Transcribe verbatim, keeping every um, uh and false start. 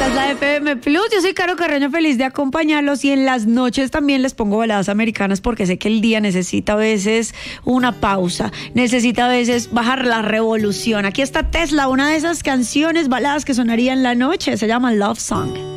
Esta es la F M Plus. Yo soy Caro Carreño, feliz de acompañarlos. Y en las noches también les pongo baladas americanas porque sé que el día necesita a veces una pausa. Necesita a veces bajar la revolución. Aquí está Tesla, una de esas canciones, baladas que sonaría en la noche. Se llama Love Song.